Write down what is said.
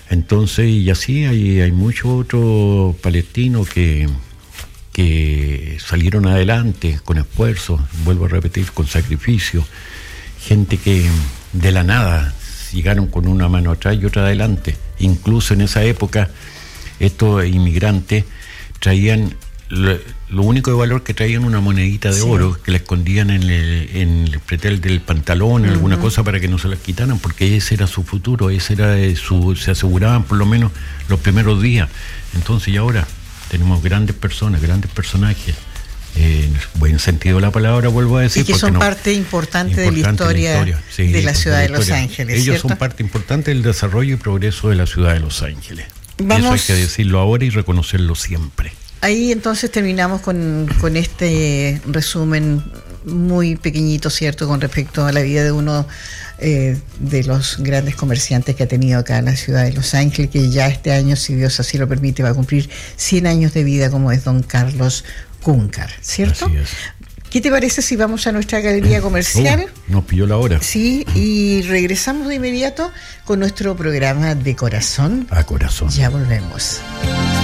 Entonces, y así hay muchos otros palestinos que salieron adelante con esfuerzo, vuelvo a repetir, con sacrificio, gente que de la nada llegaron con una mano atrás y otra adelante. Incluso en esa época estos inmigrantes traían, lo único de valor que traían una monedita de oro que la escondían en el pretel del pantalón, en alguna cosa para que no se las quitaran, porque ese era su futuro, se aseguraban por lo menos los primeros días. Entonces, y ahora tenemos grandes personas, grandes personajes, en el buen sentido de la palabra, vuelvo a decir. Y que son parte importante de la historia de la ciudad de Los Ángeles. Ellos ¿cierto? son parte importante del desarrollo y progreso de la ciudad de Los Ángeles. Vamos. Eso hay que decirlo ahora y reconocerlo siempre. Ahí entonces terminamos con este resumen muy pequeñito, ¿cierto?, con respecto a la vida de uno de los grandes comerciantes que ha tenido acá en la ciudad de Los Ángeles, que ya este año, si Dios así lo permite, va a cumplir 100 años de vida, como es don Carlos Cúncar, ¿cierto? Así es. ¿Qué te parece si vamos a nuestra galería comercial? Nos pilló la hora. Sí, y regresamos de inmediato con nuestro programa de Corazón a Corazón. Ya volvemos.